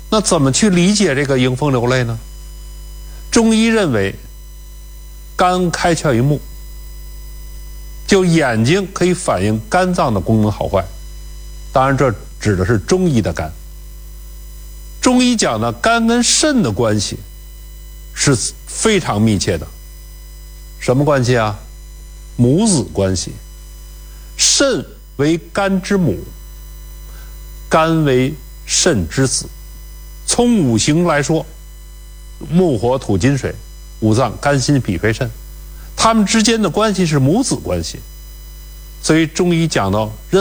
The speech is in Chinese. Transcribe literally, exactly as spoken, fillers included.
那怎么去理解这个迎风流泪呢？中医认为，肝开窍于目，就眼睛可以反映肝脏的功能好坏。当然，这指的是中医的肝。中医讲呢，肝跟肾的关系是非常密切的。什么关系啊？母子关系。肾为肝之母，肝为肾之子。从五行来说，木火土金水，五脏肝心脾肺肾，它们之间的关系是母子关系。所以中医讲到任